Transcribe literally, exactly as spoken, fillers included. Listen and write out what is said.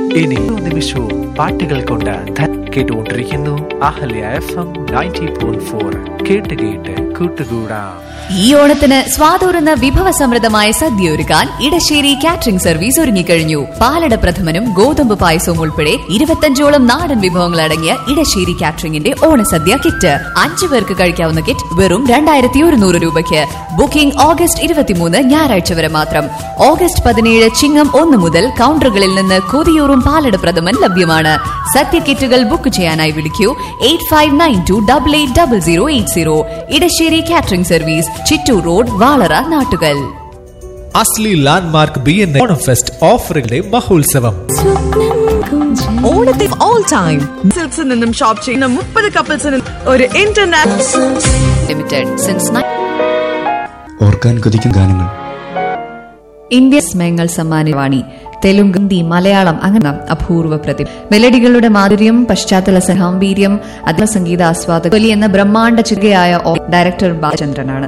ഇനി നിമിഷവും പാട്ടുകൾ കൊണ്ട് കേട്ടുകൊണ്ടിരിക്കുന്നു Ahalya F M ninety point four. കേട്ട് കേട്ട് കൂട്ടുകൂടാം. ഈ ഓണത്തിന് സ്വാതൂറുന്ന വിഭവസമൃദ്ധമായ സദ്യ ഒരുക്കാൻ ഇടശ്ശേരി കാറ്ററിംഗ് സർവീസ് ഒരുങ്ങിക്കഴിഞ്ഞു. പാലട പ്രഥമനും ഗോതമ്പ് പായസവും ഉൾപ്പെടെ ഇരുപത്തഞ്ചോളം നാടൻ വിഭവങ്ങൾ അടങ്ങിയ ഇടശ്ശേരി കാറ്ററിംഗിന്റെ ഓണസദ്യ കിറ്റ്. അഞ്ചു പേർക്ക് കഴിക്കാവുന്ന കിറ്റ് വെറും രണ്ടായിരത്തി ഒരുന്നൂറ് രൂപയ്ക്ക്. ബുക്കിംഗ് ഓഗസ്റ്റ് ഇരുപത്തിമൂന്ന് ഞായറാഴ്ച വരെ മാത്രം. ഓഗസ്റ്റ് പതിനേഴ് ചിങ്ങം ഒന്ന് മുതൽ കൗണ്ടറുകളിൽ നിന്ന് കൊതിയൂറും പാലട പ്രഥമൻ ലഭ്യമാണ്. സദ്യ കിറ്റുകൾ ബുക്ക് ചെയ്യാനായി വിളിക്കൂ eight five nine to double eight double zero eight zero. Edasseri catering service, Chittur road, Valara, Nattukal. Asli landmark B N Onam fest ഓഫറുകളുടെ മഹോത്സവം. ഓണത്തെ ഓൾ ടൈം സിൽക്സിൽ നിന്നും ഷോപ്പ് ചെയ്യുന്ന മുപ്പത് കപ്പിൾസിന് ഒരു ഇന്റർനാഷണൽ ലിമിറ്റഡ് സിൻസ് ഓർക്കാൻ കൊതിക്കുന്ന ഗാനങ്ങൾ. ഇന്ത്യ സ്മയങ്ങൾ സമ്മാനവാണി തെലുങ്ക്, ഹിന്ദി, മലയാളം അങ്ങനെ അപൂർവ പ്രതി മെലഡികളുടെ മാധുര്യം, പശ്ചാത്തല സഹാംബീര്യം, അതിൽ സംഗീത ആസ്വാദക എന്ന ബ്രഹ്മാണ്ഡ ചികയായ ഡയറക്ടർ ബാലചന്ദ്രനാണ്.